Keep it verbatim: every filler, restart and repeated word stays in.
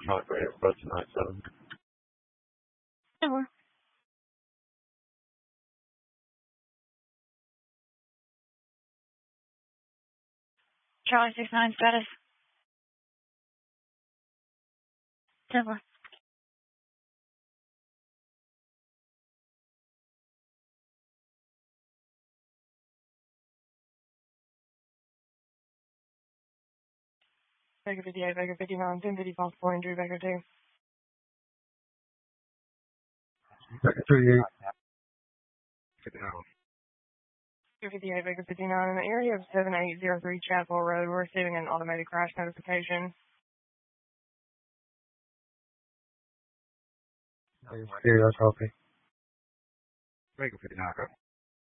Charlie for Express nine seven. Sure. Charlie six nine status. Sure. Baker fifty-eight, Baker fifty-nine, ten fifty, Fox four, Andrew, Baker two. Baker thirty-eight. fifty-nine. Baker fifty-eight, Baker fifty-nine, in the area of seven eight zero three Chapel Road, we're receiving an automated crash notification. Yeah, copy. Baker fifty-nine.